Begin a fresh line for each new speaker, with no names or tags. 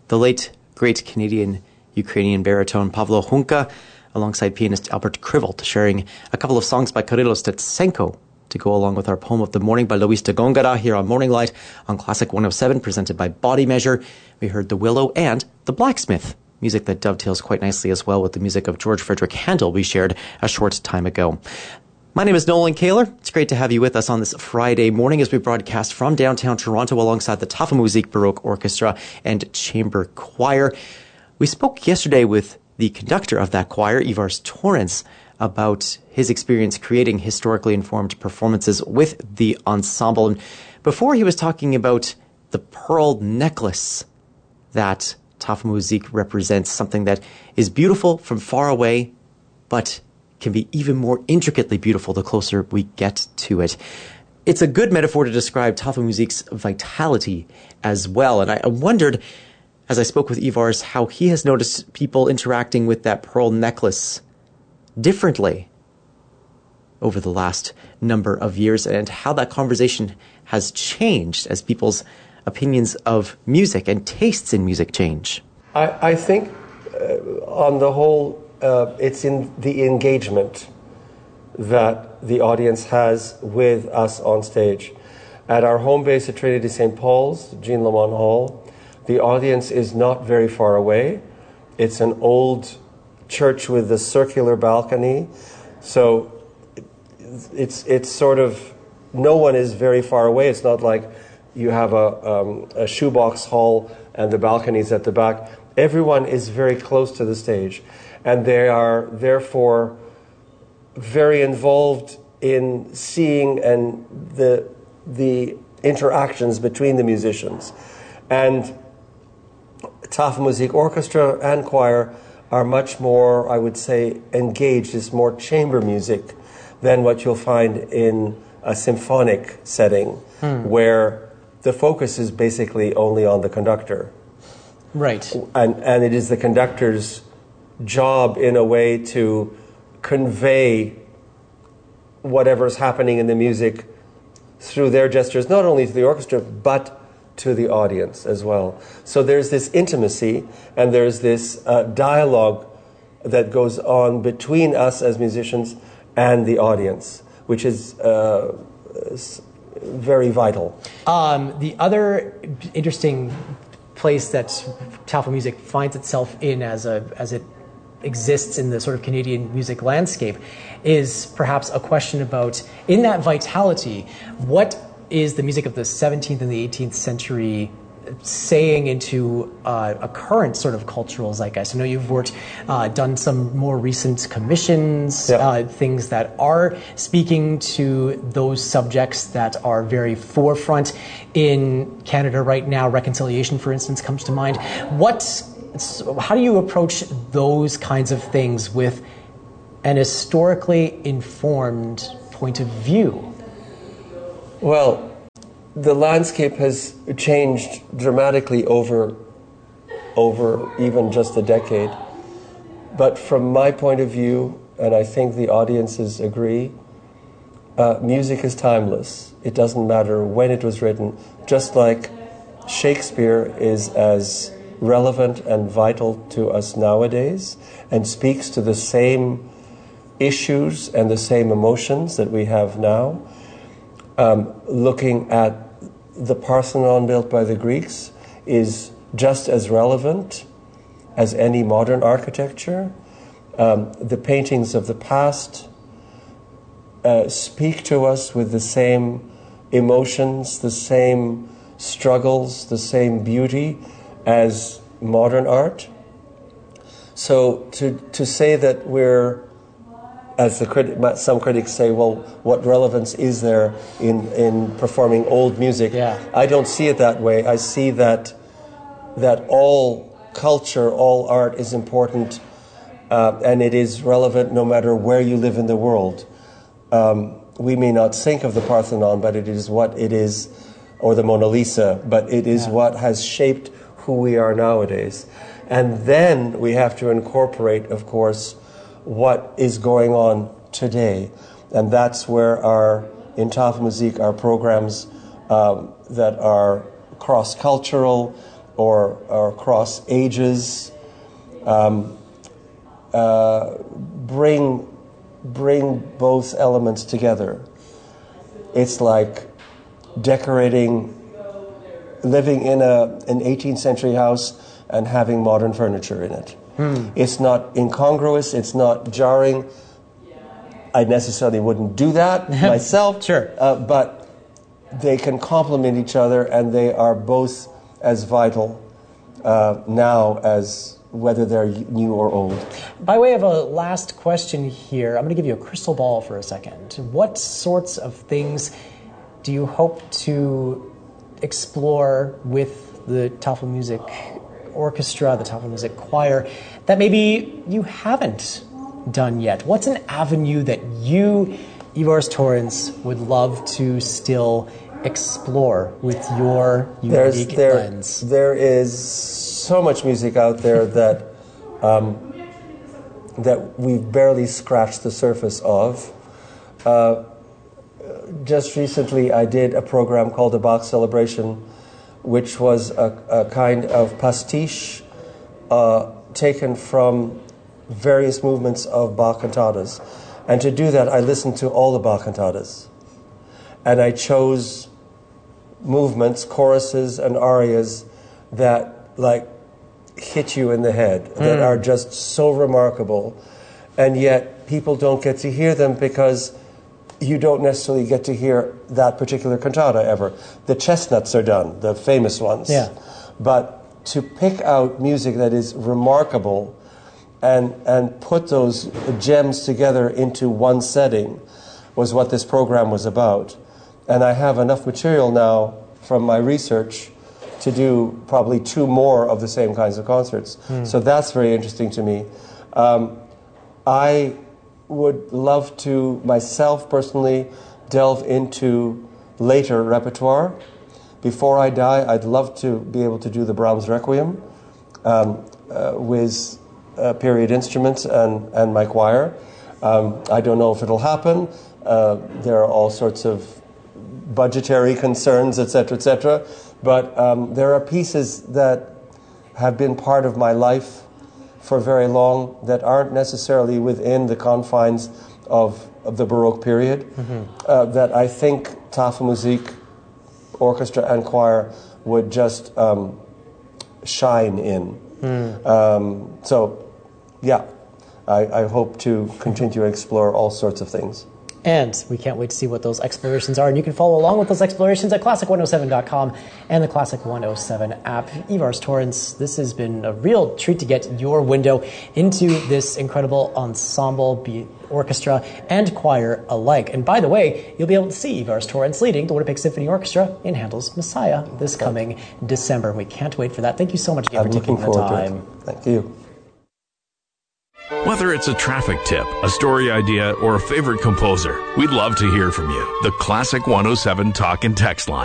the late, great Canadian-Ukrainian baritone Pavlo Hunka, alongside pianist Albert Krivelt, sharing a couple of songs by Kyrylo Stetsenko to go along with our poem of the morning by Luis de Gongora here on Morning Light on Classic 107, presented by Body Measure. We heard The Willow and The Blacksmith, music that dovetails quite nicely as well with the music of George Frederick Handel we shared a short time ago. My name is Nolan Kaler. It's great to have you with us on this Friday morning as we broadcast from downtown Toronto alongside the Tafa Musik Baroque Orchestra and Chamber Choir. We spoke yesterday with the conductor of that choir, Ivars Torrens, about his experience creating historically informed performances with the ensemble. And before he was talking about the pearl necklace that Tafa Musik represents, something that is beautiful from far away, but can be even more intricately beautiful the closer we get to it. It's a good metaphor to describe Tafa Musik's vitality as well. And I wondered, as I spoke with Ivars, how he has noticed people interacting with that pearl necklace differently over the last number of years, and how that conversation has changed as people's opinions of music and tastes in music change.
I think on the whole, it's in the engagement that the audience has with us on stage. At our home base at Trinity St. Paul's, Jean Lamont Hall, the audience is not very far away. It's an old church with a circular balcony, so it's sort of, no one is very far away. It's not like you have a shoebox hall and the balcony's at the back. Everyone is very close to the stage, and they are therefore very involved in seeing and the interactions between the musicians. And Tafa Musik Orchestra and choir are much more, I would say, engaged. It's more chamber music than what you'll find in a symphonic setting, where the focus is basically only on the conductor.
Right.
And it is the conductor's job, in a way, to convey whatever's happening in the music through their gestures, not only to the orchestra, but to the audience as well. So there's this intimacy, and there's this dialogue that goes on between us as musicians and the audience, which is very vital.
The other interesting place that Tafa Musik finds itself in as it exists in the sort of Canadian music landscape is perhaps a question about, in that vitality, what is the music of the 17th and the 18th century saying into a current sort of cultural zeitgeist? I know you've done some more recent commissions, things that are speaking to those subjects that are very forefront in Canada right now. Reconciliation, for instance, comes to mind. How do you approach those kinds of things with an historically informed point of view?
Well, the landscape has changed dramatically over even just a decade. But from my point of view, and I think the audiences agree, music is timeless. It doesn't matter when it was written, just like Shakespeare is as relevant and vital to us nowadays and speaks to the same issues and the same emotions that we have now. Looking at the Parthenon built by the Greeks is just as relevant as any modern architecture. The paintings of the past speak to us with the same emotions, the same struggles, the same beauty as modern art. So to say that we're, as some critics say, well, what relevance is there in performing old music?
Yeah.
I don't see it that way. I see that all culture, all art is important, and it is relevant no matter where you live in the world. We may not think of the Parthenon, but it is what it is, or the Mona Lisa, but it is what has shaped who we are nowadays. And then we have to incorporate, of course, what is going on today. And that's where in Tafa Musik, our programs that are cross-cultural or across ages, bring both elements together. It's like living in an 18th century house and having modern furniture in it. It's not incongruous, it's not jarring. I necessarily wouldn't do that myself,
Sure.
But they can complement each other, and they are both as vital now as whether they're new or old.
By way of a last question here, I'm going to give you a crystal ball for a second. What sorts of things do you hope to explore with the Tafel Music Orchestra, the Tafel Music Choir, that maybe you haven't done yet? What's an avenue that you, Ivars Torrens, would love to still explore with your unique lens?
There is so much music out there that we've barely scratched the surface of. Just recently I did a program called the Bach Celebration, which was a kind of pastiche taken from various movements of Bach cantatas. And to do that, I listened to all the Bach cantatas. And I chose movements, choruses, and arias that hit you in the head, that are just so remarkable. And yet people don't get to hear them because you don't necessarily get to hear that particular cantata ever. The chestnuts are done, the famous ones.
Yeah.
But to pick out music that is remarkable and put those gems together into one setting was what this program was about. And I have enough material now from my research to do probably 2 more of the same kinds of concerts. So that's very interesting to me. I would love to, myself personally, delve into later repertoire. Before I die, I'd love to be able to do the Brahms Requiem with period instruments and my choir. I don't know if it'll happen. There are all sorts of budgetary concerns, etc., but there are pieces that have been part of my life for very long that aren't necessarily within the confines of the Baroque period, that I think Tafel Musik Orchestra and Choir would just shine in. So, yeah, I hope to continue to explore all sorts of things.
And we can't wait to see what those explorations are. And you can follow along with those explorations at classic107.com and the Classic 107 app. Ivars Torrens, this has been a real treat to get your window into this incredible ensemble, be it orchestra and choir alike. And by the way, you'll be able to see Ivars Torrens leading the Winnipeg Symphony Orchestra in Handel's Messiah this coming December. We can't wait for that. Thank you so much again for taking the time.
Thank you.
Whether it's a traffic tip, a story idea, or a favorite composer, we'd love to hear from you. The Classic 107 Talk and Text line.